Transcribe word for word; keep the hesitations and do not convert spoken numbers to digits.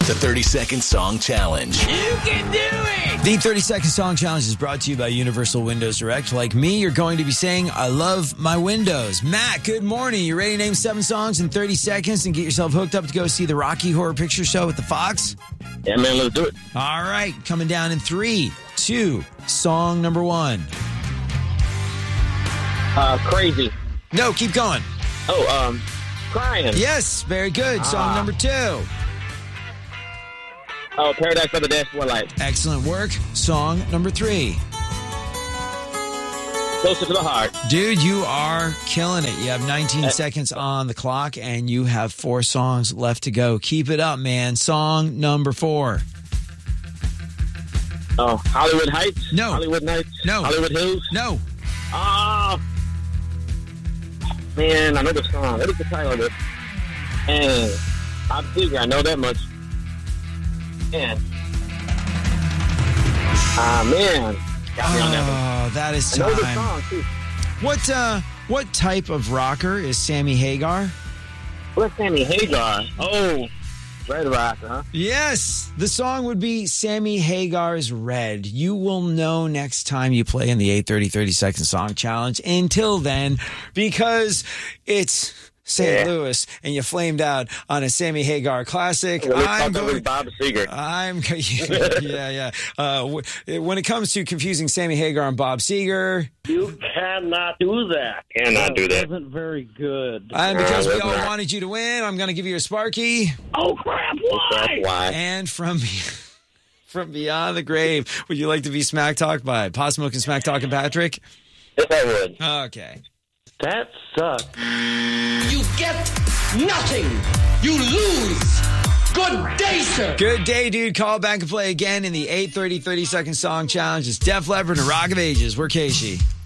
The thirty-second Song Challenge. You can do it! The thirty-second Song Challenge is brought to you by Universal Windows Direct. Like me, you're going to be saying, I love my windows. Matt, good morning. You ready to name seven songs in thirty seconds and get yourself hooked up to go see the Rocky Horror Picture Show at the Fox? Yeah, man, let's do it. All right, coming down in three, two, song number one. Uh, crazy. No, keep going. Oh, um, crying. Yes, very good. Song Ah. number two. Oh, Paradise by the Dashboard Light. Excellent work. Song number three. Closer to the Heart. Dude, you are killing it. You have nineteen Uh, seconds on the clock, and you have four songs left to go. Keep it up, man. Song number four. Oh, Hollywood Heights. No. Hollywood Nights. No. Hollywood Hills. No. Ah. Man, I know the song. What is the title of it? And I'm Seeger. I know that much. Man. Ah, man. Got me on that one. Oh, that is I know the time. song, too. What uh, what type of rocker is Sammy Hagar? What's Sammy Hagar? Oh, Red Rocker, huh? Yes, the song would be Sammy Hagar's Red. You will know next time you play in the eight thirty thirty second Song Challenge. Until then, because it's Saint Yeah. Louis and you flamed out on a Sammy Hagar classic, Well, let's I'm talk going... about Bob Seger. I'm yeah, yeah. Uh, w- when it comes to confusing Sammy Hagar and Bob Seger, You cannot do that. Cannot do that. Wasn't very good. and because we Uh, all not. wanted you to win, I'm going to give you a Sparky. Oh crap! That's Why? why. And from from beyond the grave, would you like to be smack talked by Pot Smoke and Smack Talking Patrick? Yes, I would. Okay. That sucks. You get nothing. You lose. Good day, sir. Good day, dude. Call back and play again in the eight thirty thirty second Song Challenge. It's Def Leppard and Rock of Ages. We're Casey.